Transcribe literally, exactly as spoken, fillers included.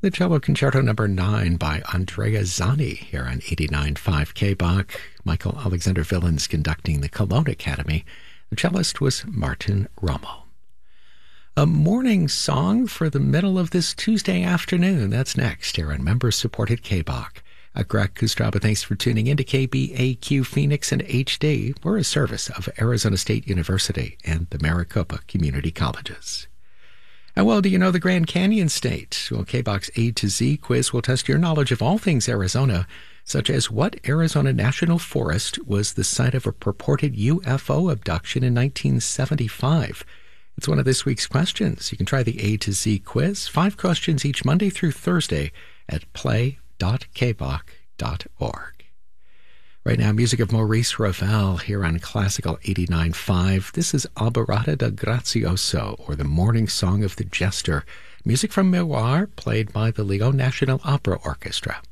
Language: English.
the Cello Concerto number nine by Andrea Zani here on eighty-nine point five K B O C. Michael Alexander Villains conducting the Cologne Academy. The cellist was Martin Rommel. A morning song for the middle of this Tuesday afternoon. That's next here on member-supported K B O C. Uh, Greg Kustraba, thanks for tuning in to K B A Q Phoenix and H D. We're a service of Arizona State University and the Maricopa Community Colleges. And well, do you know the Grand Canyon State? Well, K B O C's A to Z quiz will test your knowledge of all things Arizona, such as what Arizona National Forest was the site of a purported U F O abduction in nineteen seventy-five. It's one of this week's questions. You can try the A to Z quiz, five questions each Monday through Thursday at play dot k b o c dot org. Right now, music of Maurice Ravel here on Classical eighty-nine point five. This is Alborada da Grazioso, or the Morning Song of the Jester. Music from Miroir, played by the Lyon National Opera Orchestra.